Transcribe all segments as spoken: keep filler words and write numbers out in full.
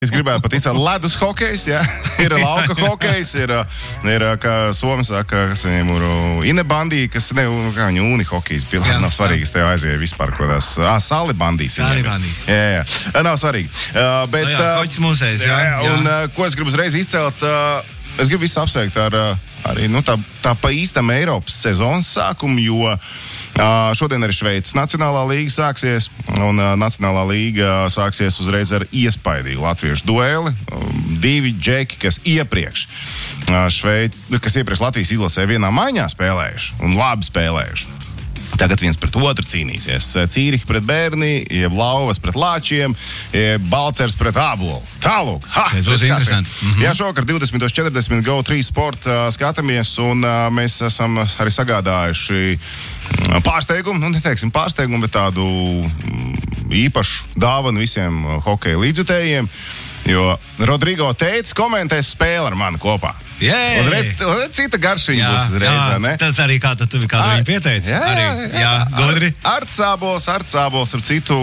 Es gribētu pat izcelt ledus hokejs, jā. Ir lauka hokejs, ir, ir kā Somi saka, kas viņiem ir inebandī, kas, ne, kā viņi uni hokejs, pilā, nav svarīgi, es tev aizēju vispār, ko tās, ā, salibandīs. Salibandīs. Jā, jā, nav svarīgi. Uh, bet, no jā, hoķis mūsējs, jā. jā, jā. Un uh, ko es gribu uzreiz izcelt, uh, es gribu visu apsveikt ar uh, arī, nu, tā, tā pa īstam Eiropas sezonas sākumu, jo Uh, šodien arī Šveices Nacionālā līga sāksies, un uh, Nacionālā līga sāksies uzreiz ar iespaidīgu latviešu dueli. Um, divi džeki, kas iepriekš, uh, Šveic, kas iepriekš Latvijas izlasē vienā maiņā spēlējuši un labi spēlējuši. Tagad viens pret otru cīnīsies. Cīrihi pret Bērni, jeb Lauvas pret Lāčiem, jeb Balcers pret Ābolu. Tālūk! Ha! Tas būs interesanti. Mm-hmm. Jā, šokar divdesmit četrdesmit Go trīs Sport uh, skatāmies, un uh, mēs esam arī sagādājuši uh, pārsteigumu, nu neteiksim pārsteigumu, bet tādu mm, īpašu dāvanu visiem uh, hokeja līdzjutējiem, jo Rodrigo teicis komentēs spēli ar mani kopā. Jē! Uzreiz, uzreiz cita garšiņa būs uzreiz, jā, ne? Tas arī kā tu, tu kā tu viņu pieteici. Jā, arī, jā, jā. jā gudri. Ar, Artsābols, Artsābols ar citu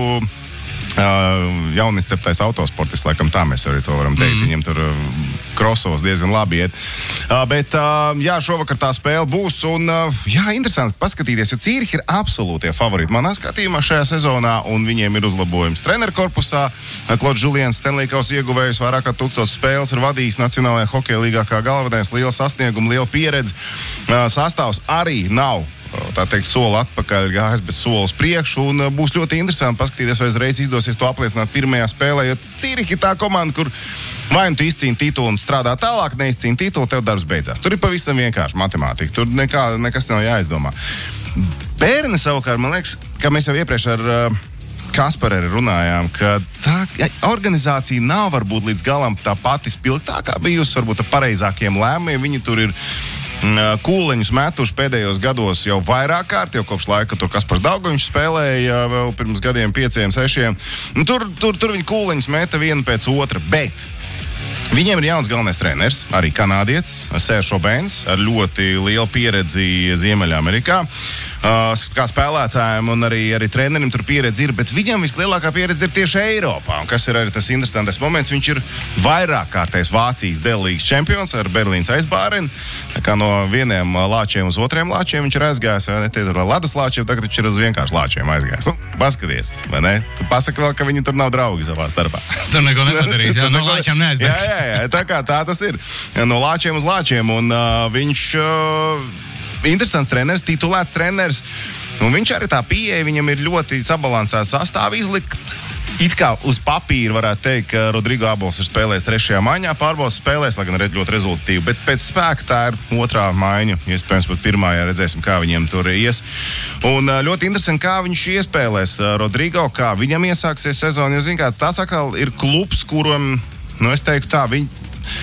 uh, jaunisceptais autosportis, laikam tā mēs arī to varam teikt. Mm. Viņiem tur uh, krosovs diezgan labi iet. Uh, bet, uh, jā, šovakar tā spēle būs, un, uh, jā, interesanti paskatīties, jo Cīrihi ir absolūtie favorīti manā skatījumā šajā sezonā, un viņiem ir uzlabojums treneru korpusā. Klods Žuliens, Stanley Kausa ieguvējs, vairāk kā tūkstoš spēles ir vadījis Nacionālajā hokeja līgā kā galvenais, liela sasnieguma, liela pieredze. Uh, sastāvs arī nav, tā teikt, soli atpakaļ gājis, bet soli uz priekšu, un uh, būs ļoti interesanti paskatīties, vai uzreiz izdosies to apliecināt pirmajā spēlē, jo Cīrihi ir tā komanda, kur vai nu tu izcīni titulu un strādā tālāk, neizcīni titulu, tev darbs beidzās. Tur ir pavisam vienkārši matemātika, tur nekā, nekas nav jāizdomā. Bērni savukārt, man liekas, ka mēs jau iepriekš ar uh, Kasparu arī runājām, ka tā ja, organizācija nav varbūt līdz galam tā pati spilgtākā bijusi, varbūt ar pareizākiem lēmumiem. Viņi tur ir mm, kūleņus metuši pēdējos gados jau vairāk kārt, jau kopš laika, kad tur Kaspars Daugaviņš spēlēja vēl pirms gadiem pieciem, sešiem. Nu, tur, tur, tur viņi kūleņus meta vienu pēc otra, bet viņiem ir jauns galvenais treneris, arī kanādietis, Serge Aubins, ar ļoti lielu pieredzi Ziemeļamerikā. Uh, kā spēlētājiem un arī, arī trenerim tur pieredze ir, bet viņam vislielākā pieredze ir tieši Eiropā. Un kas ir arī tas interesantais moments, viņš ir vairāk kārtais Vācijas D-līgas čempions ar Berlīnas Eisbāreni. Tā kā no vieniem lāčiem uz otriem lāčiem viņš ir aizgājis, vai ne, tie tur ledus lāčiem, tagad viņš ir uz vienkārši lāčiem aizgājis. Nu, paskaties, vai ne? Tu pasaki vēl, ka viņi tur nav draugi savā starpā. Tur neko nepadarīs, jā, no lāčiem neaizbēgs. Jā, jā, jā, tā kā tā tas ir. No lāčiem uz lāčiem, un uh, viņš... Uh, interesants treneris, titulēts treneris, un viņš arī tā pieeja, viņam ir ļoti sabalansēts sastāvi izlikt. It kā uz papīra varētu teikt, ka Rodrigo Ābols ir spēlējis trešajā maiņā, Pārbols spēlēs, lai gan ir ļoti rezultatīvi, bet pēc spēka tā ir otrā maiņa, iespējams pat pirmā, ja redzēsim, kā viņiem tur ies. Un ļoti interesanti, kā viņš iespēlēs Rodrigo, kā viņam iesāksies sezona, jo, zin kā, tas atkal ir klubs, kuram, nu es teiktu tā, viņi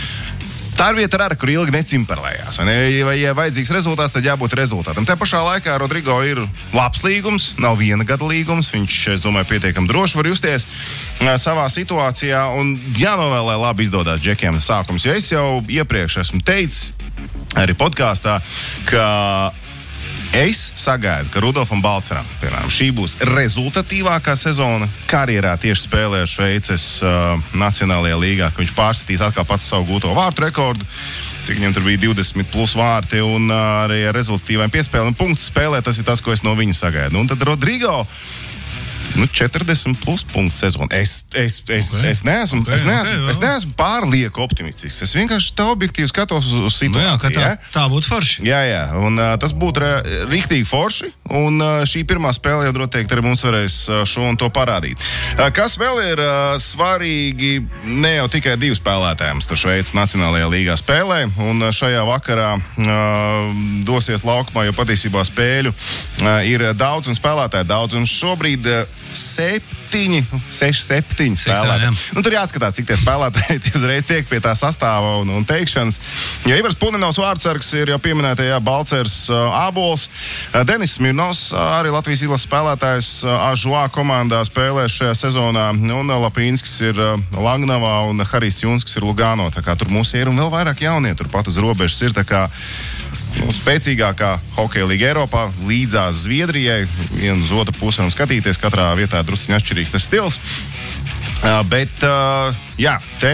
tā ir vieta, ar, kur ilgi necimperlējās. Vai ne? Ja, ja vajadzīgs rezultāts, tad jābūt rezultātam. Te pašā laikā Rodrigo ir labs līgums, nav viena gada līgums. Viņš, es domāju, pietiekami droši var justies savā situācijā. Un jānovēlē labi izdodās džekiem sākums. Jo es jau iepriekš esmu teicis arī podkāstā, ka es sagaidu, ka Rudolfam Balceram, piemēram, šī būs rezultatīvākā sezona karjerā tieši spēlējot Šveices uh, Nacionālajā līgā, ka viņš pārstatīs atkal pats savu gūto vārtu rekordu, cik viņam tur bija divdesmit plus vārti, un uh, arī ar rezultatīviem piespēlēm un punktu spēlē, tas ir tas, ko es no viņa sagaidu. Un tad Rodrigo, nu, četrdesmit plus punktu sezonu. Es, es, es, okay. es neesmu, okay, es neesmu, okay, es neesmu pārlieku optimistisks. Es vienkārši tā objektīvi skatos uz, uz situāciju. Nu jā, tā, ja? Tā būtu forši. Jā, jā, un uh, tas būtu re- riktīgi forši, un uh, šī pirmā spēle jau noteikti arī mums varēs uh, šo un to parādīt. Uh, kas vēl ir uh, svarīgi, ne jau tikai divi spēlētājiem, tur Šveices Nacionālajā līgā spēlē, un uh, šajā vakarā uh, dosies laukumā, jo patiesībā spēļu uh, ir daudz un spēlētāji ir daudz, un šobrīd uh, septiņi, seši, septiņi spēlētāji. Nu, tur jāskatās, cik tie spēlētāji tie uzreiz tiek pie tā sastāva un, un teikšanas. Jo Ivars Pulnenovs vārdsargs ir jau pieminētajā Balcers uh, Ābols. Uh, Denis Smirnovs, uh, arī Latvijas izlases spēlētājs, uh, Ažuā komandā spēlēs šajā sezonā. Un uh, Lapīnskis ir uh, Langnavā un uh, Harijs Junskis ir Lugano. Tā kā tur mūs ir un vēl vairāk jaunie. Tur pat uz robežas ir tā kā nu, spēcīgākā hokeja līga Eiropā, līdzās Zviedrijai. Vienu uz otru pusi varam skatīties, katrā vietā drusciņ atšķirīgs tas stils. Uh, bet, uh, jā, te